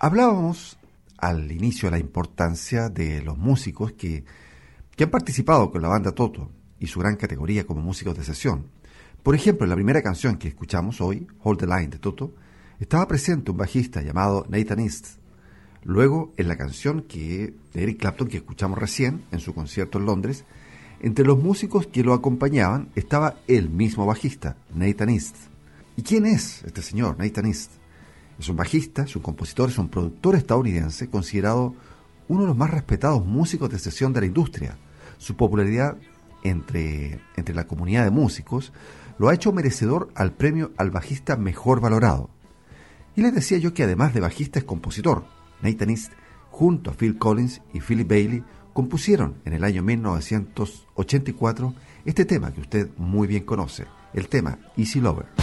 Hablábamos al inicio de la importancia de los músicos que han participado con la banda Toto y su gran categoría como músicos de sesión. Por ejemplo, en la primera canción que escuchamos hoy, Hold the Line de Toto, estaba presente un bajista llamado Nathan East. Luego, en la canción de Eric Clapton que escuchamos recién en su concierto en Londres, entre los músicos que lo acompañaban estaba el mismo bajista, Nathan East. ¿Y quién es este señor, Nathan East? Es un bajista, es un compositor, es un productor estadounidense considerado uno de los más respetados músicos de sesión de la industria. Su popularidad entre la comunidad de músicos lo ha hecho merecedor al premio al bajista mejor valorado. Y les decía yo que además de bajista es compositor. Nathan East, junto a Phil Collins y Philip Bailey, compusieron en el año 1984 este tema que usted muy bien conoce, el tema Easy Lover.